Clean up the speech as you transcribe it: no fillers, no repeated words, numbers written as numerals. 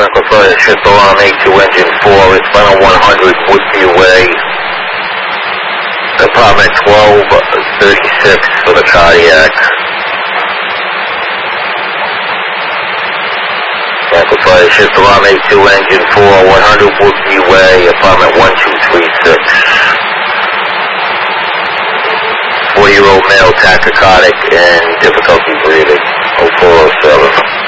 Franklin Flight, shift alarm A2 engine 4, it's final 100 Woodview Way. Apartment 1236 for the cardiac. Franklin Flight, shift alarm A2 engine 4, 100 Woodview Way, apartment 1236. 4-year-old male, tachycardic and difficulty breathing, 0407.